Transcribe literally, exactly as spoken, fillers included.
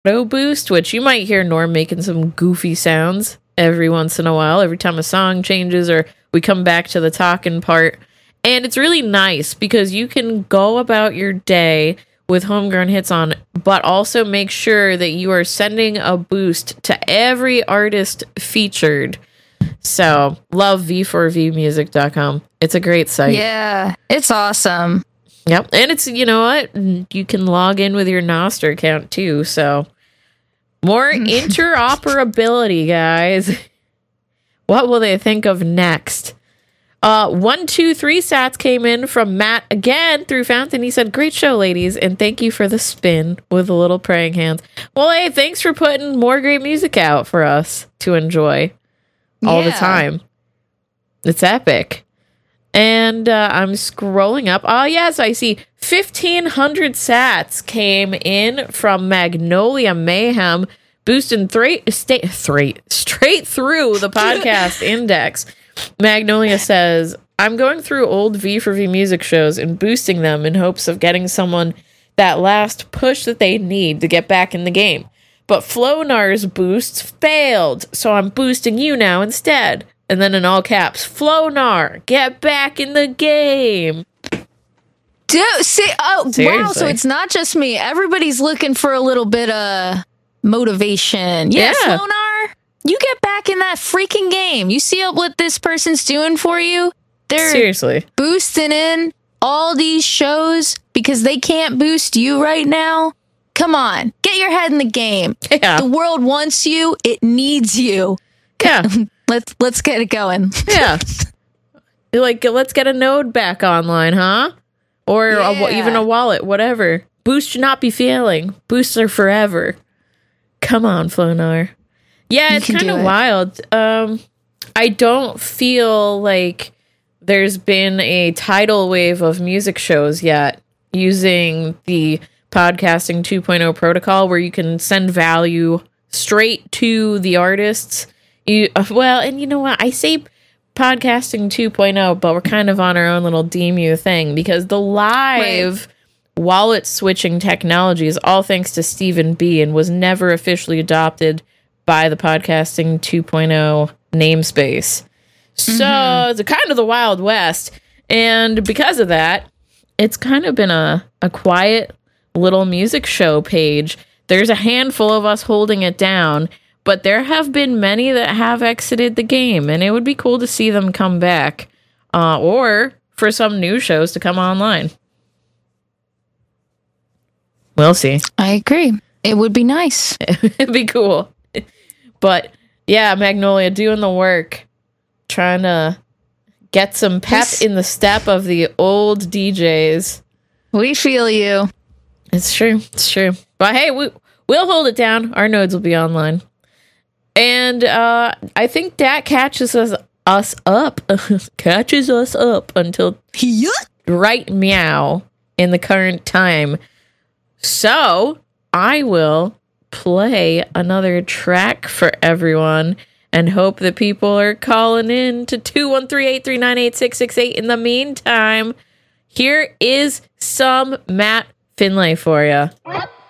auto boost, which you might hear Norm making some goofy sounds every once in a while, every time a song changes or we come back to the talking part. And it's really nice because you can go about your day with Homegrown Hits on, but also make sure that you are sending a boost to every artist featured. So, love v four v music dot com. It's a great site. Yeah, it's awesome. Yep. And it's, you know what? You can log in with your Nostr account too. So, more interoperability, guys. What will they think of next? Uh, one, two, three sats came in from Matt again through Fountain. He said, great show, ladies, and thank you for the spin with the little praying hands. Well, hey, thanks for putting more great music out for us to enjoy all Yeah. the time. It's epic. And uh, I'm scrolling up. Oh, yes, I see fifteen hundred sats came in from Magnolia Mayhem, boosting three, sta- three, straight through the podcast index. Magnolia says, I'm going through old V four V music shows and boosting them in hopes of getting someone that last push that they need to get back in the game. But Flonar's boosts failed, so I'm boosting you now instead. And then in all caps, Flonar, get back in the game. Dude, see, oh, wow, Seriously. so it's not just me. Everybody's looking for a little bit of motivation. Yeah, Yeah. Flonar, you get back in that freaking game. You see what this person's doing for you? They're Seriously. boosting in all these shows because they can't boost you right now. Come on, get your head in the game. Yeah. The world wants you. It needs you. Yeah. Let's let's get it going. Yeah. You're like, let's get a node back online, huh? Or a, Yeah. even a wallet, whatever. Boost should not be failing. Boosts are forever. Come on, Flonar. Yeah, You it's can kind do of it. wild. Um, I don't feel like there's been a tidal wave of music shows yet using the Podcasting two point oh protocol where you can send value straight to the artists. You uh, well, and you know what? I say Podcasting two point oh, but we're kind of on our own little D M U thing because the live wallet switching technology is all thanks to Stephen B and was never officially adopted by the Podcasting two point oh namespace. So it's a kind of the Wild West. And because of that, it's kind of been a, a quiet little music show page. There's a handful of us holding it down, but there have been many that have exited the game, and it would be cool to see them come back, uh, or for some new shows to come online. We'll see. I agree. It would be nice. It'd be cool. But yeah, Magnolia doing the work, trying to get some pep This- in the step of the old D Js. We feel you. It's true. It's true. But hey, we, we'll hold it down. Our nodes will be online. And uh, I think that catches us us up. catches us up until right meow in the current time. So I will play another track for everyone and hope that people are calling in to two one three, eight three nine, eight six six eight. In the meantime, here is some Matt Finlay for you.